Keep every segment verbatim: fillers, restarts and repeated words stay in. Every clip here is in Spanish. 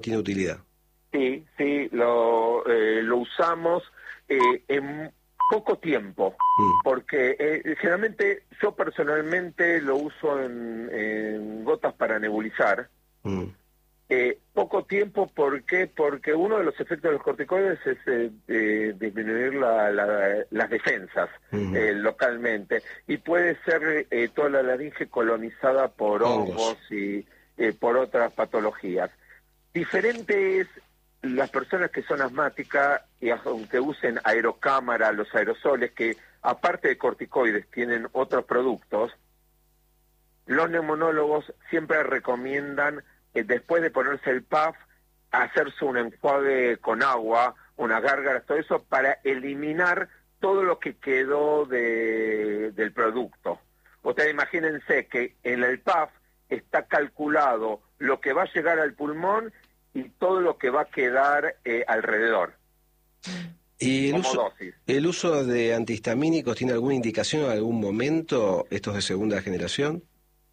tiene utilidad. Sí, sí, lo, eh, lo usamos eh, en poco tiempo, mm. porque eh, generalmente yo personalmente lo uso en, en gotas para nebulizar. Mm. Eh, poco tiempo, ¿por qué? Porque uno de los efectos de los corticoides es eh, eh, disminuir la, la, las defensas mm. eh, localmente, y puede ser eh, toda la laringe colonizada por hongos, hongos y eh, por otras patologías. Diferente es las personas que son asmáticas, y aunque usen aerocámara, los aerosoles, que aparte de corticoides tienen otros productos, los neumonólogos siempre recomiendan, eh, después de ponerse el P A F, hacerse un enjuague con agua, unas gárgaras, todo eso, para eliminar todo lo que quedó de, del producto. Ustedes imagínense que en el P A F está calculado lo que va a llegar al pulmón y todo lo que va a quedar eh, alrededor. ¿Y el como uso, dosis. el uso de antihistamínicos tiene alguna indicación en algún momento, estos de segunda generación?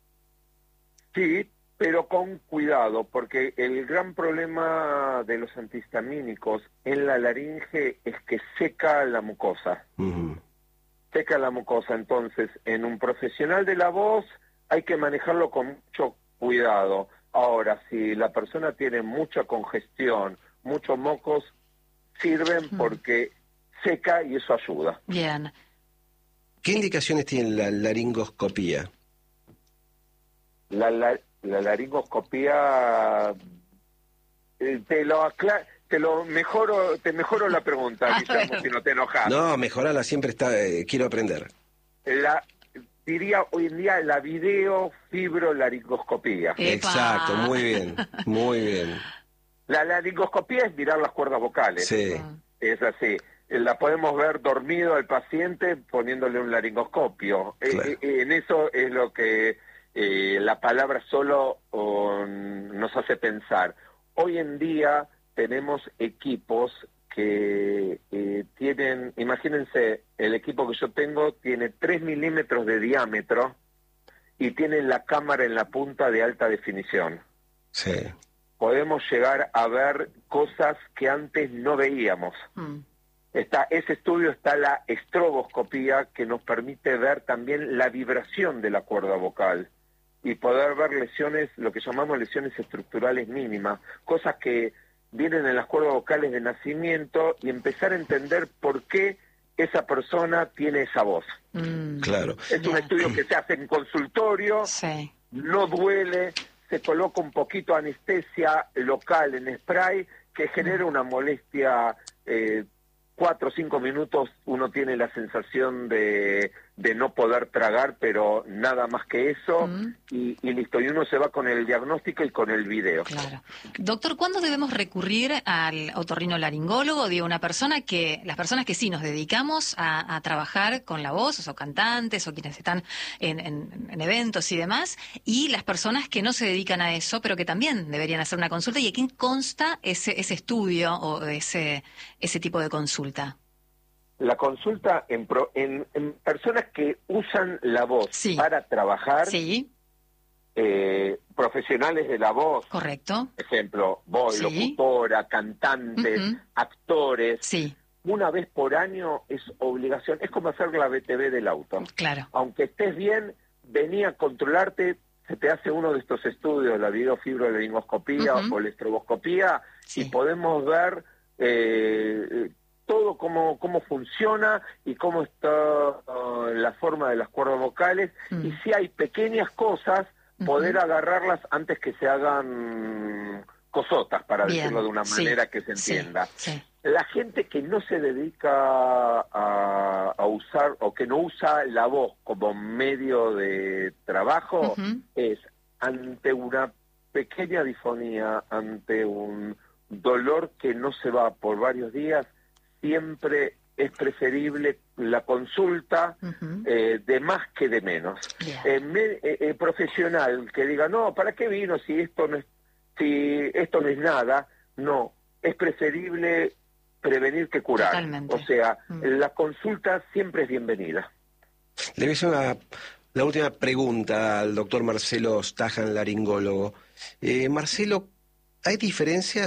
Sí, pero con cuidado, porque el gran problema de los antihistamínicos en la laringe es que seca la mucosa. Uh-huh. Seca la mucosa, entonces en un profesional de la voz hay que manejarlo con mucho cuidado. Ahora, si la persona tiene mucha congestión, muchos mocos, sirven porque seca y eso ayuda. Bien. ¿Qué indicaciones tiene la laringoscopía? La, la, la laringoscopía, eh, te lo aclaro, te lo mejoro, te mejoro la pregunta, Guillermo, si no te enojas. No, mejorala, siempre está, eh, quiero aprender. La diría hoy en día la videofibrolaringoscopía. Exacto, muy bien, muy bien. La laringoscopía es mirar las cuerdas vocales. Sí. Es así. La podemos ver dormido al paciente poniéndole un laringoscopio. Claro. Eh, eh, en eso es lo que eh, la palabra solo oh, nos hace pensar. Hoy en día tenemos equipos que eh, tienen, imagínense, el equipo que yo tengo tiene tres milímetros de diámetro y tiene la cámara en la punta de alta definición. Sí. Podemos llegar a ver cosas que antes no veíamos. Mm. Está, ese estudio está la estroboscopía, que nos permite ver también la vibración de la cuerda vocal y poder ver lesiones, lo que llamamos lesiones estructurales mínimas, cosas que vienen en las cuerdas vocales de nacimiento, y empezar a entender por qué esa persona tiene esa voz. Mm, claro. Es yeah. un estudio que se hace en consultorio, sí. no duele, se coloca un poquito de anestesia local en spray, que genera una molestia, eh, cuatro o cinco minutos uno tiene la sensación de, de no poder tragar, pero nada más que eso, mm. y, y listo, y uno se va con el diagnóstico y con el video. Claro. Doctor, ¿cuándo debemos recurrir al otorrinolaringólogo? Digo, una persona que, las personas que sí nos dedicamos a, a trabajar con la voz, o cantantes, o quienes están en, en, en eventos y demás, y las personas que no se dedican a eso, pero que también deberían hacer una consulta, y ¿en qué consta ese, ese estudio o ese, ese tipo de consulta? La consulta en, pro, en, en personas que usan la voz sí. para trabajar, sí. eh, profesionales de la voz, correcto, ejemplo, voz, sí. locutora, cantantes, uh-huh. actores, sí. una vez por año es obligación, es como hacer la B T V del auto. Claro. Aunque estés bien, vení a controlarte, se te hace uno de estos estudios, la videofibrolaringoscopía uh-huh. o la estroboscopía, sí. y podemos ver eh, todo cómo, cómo funciona y cómo está uh, la forma de las cuerdas vocales, mm. y si hay pequeñas cosas, poder uh-huh. agarrarlas antes que se hagan cosotas, para Bien. decirlo de una manera sí. que se entienda. Sí. Sí. La gente que no se dedica a, a usar, o que no usa la voz como medio de trabajo, uh-huh. es ante una pequeña disfonía, ante un dolor que no se va por varios días, siempre es preferible la consulta uh-huh. eh, de más que de menos. Yeah. Eh, me, eh, eh, profesional que diga, no, ¿para qué vino si esto no es, si esto no es nada? No, es preferible prevenir que curar. Totalmente. O sea, uh-huh. la consulta siempre es bienvenida. Le voy a hacer una, la última pregunta al doctor Marcelo Stajan, laringólogo. Eh, Marcelo, ¿Hay diferencias